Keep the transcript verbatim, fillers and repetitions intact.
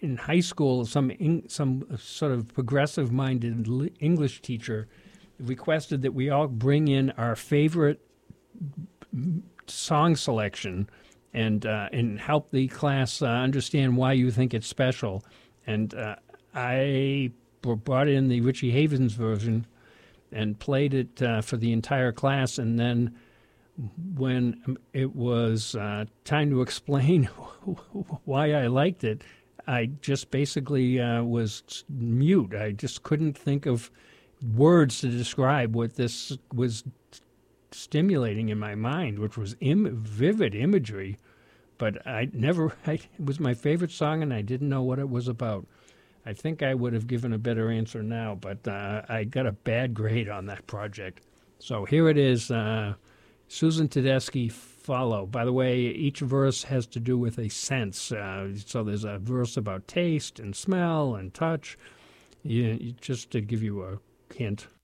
in high school, some Eng, some sort of progressive-minded English teacher requested that we all bring in our favorite song selection and uh, and help the class uh, understand why you think it's special. And uh, I brought in the Richie Havens version and played it uh, for the entire class. And then when it was uh, time to explain why I liked it, I just basically uh, was mute. I just couldn't think of words to describe what this was stimulating in my mind, which was Im- vivid imagery. But I never, I, it was my favorite song, and I didn't know what it was about. I think I would have given a better answer now, but uh, I got a bad grade on that project. So here it is, uh, Susan Tedeschi, Follow. By the way, each verse has to do with a sense. Uh, so there's a verse about taste and smell and touch, you, just to give you a hint.